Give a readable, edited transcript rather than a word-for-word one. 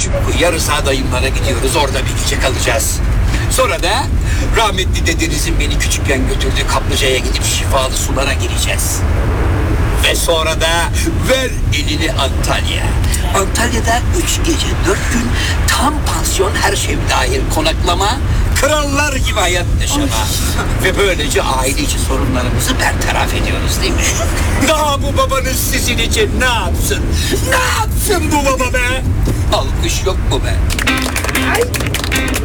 Küçükkuyu Rıza dayımlara gidiyoruz. Orada bir gece kalacağız. Sonra da rahmetli dedenizin beni küçükken götürdüğü kaplıcaya gidip şifalı sulara gireceğiz. Ve sonra da ver elini Antalya. Antalya'da 3 gece 4 gün tam pansiyon, her şey dahil konaklama, krallar gibi hayat yaşama. Ve böylece aile içi sorunlarımızı bertaraf ediyoruz değil mi? Daha bu babanız sizin için ne yapsın? Ne yapsın bu baba be? Alkış yok mu be?